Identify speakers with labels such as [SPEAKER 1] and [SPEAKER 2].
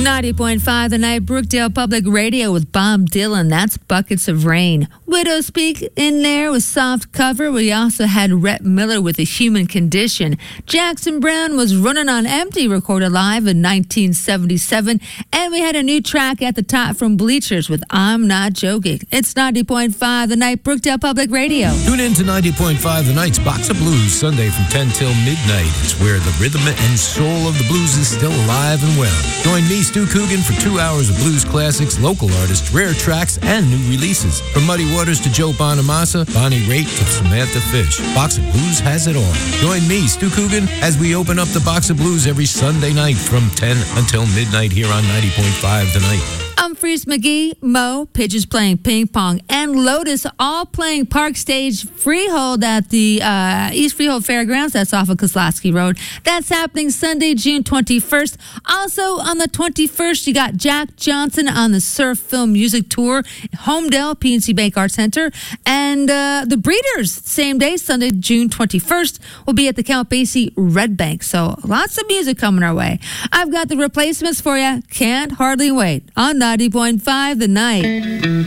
[SPEAKER 1] 90.5 The Night, Brookdale Public Radio with Bob Dylan. That's Buckets of Rain. Widow's Peak in there with Soft Cover. We also had Rhett Miller with The Human Condition. Jackson Browne was Running on Empty, recorded live in 1977. And we had a new track at the top from Bleachers with I'm Not Joking. It's 90.5 The Night, Brookdale Public Radio.
[SPEAKER 2] Tune in to 90.5 The Night's Box of Blues, Sunday from 10 till midnight. It's where the rhythm and soul of the blues is still alive and well. Join me, Stu Coogan, for 2 hours of blues classics, local artists, rare tracks, and new releases. From Muddy Waters to Joe Bonamassa, Bonnie Raitt to Samantha Fish, Box of Blues has it all. Join me, Stu Coogan, as we open up the Box of Blues every Sunday night from 10 until midnight here on 90.5 The Night.
[SPEAKER 1] Humphreys, McGee, Mo, Pigeons playing ping pong, and Lotus all playing Park Stage Freehold at the East Freehold Fairgrounds. That's off of Kozlowski Road. That's happening Sunday, June 21st. Also on the 21st, you got Jack Johnson on the Surf Film Music Tour, Homedale, PNC Bank Arts Center. And the Breeders, same day, Sunday, June 21st, will be at the Count Basie Red Bank. So lots of music coming our way. I've got the replacements for you. Can't hardly wait on 90.5 The Night.